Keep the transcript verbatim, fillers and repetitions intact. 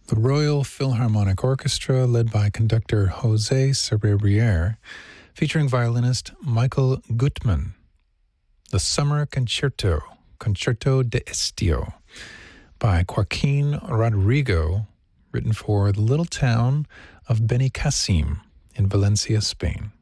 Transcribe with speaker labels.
Speaker 1: The Royal Philharmonic Orchestra, led by conductor José Cerebriere, featuring violinist Michael Gutmann. The Summer Concerto, Concerto de Estio, by Joaquin Rodrigo, written for the little town of Benicassim in Valencia, Spain.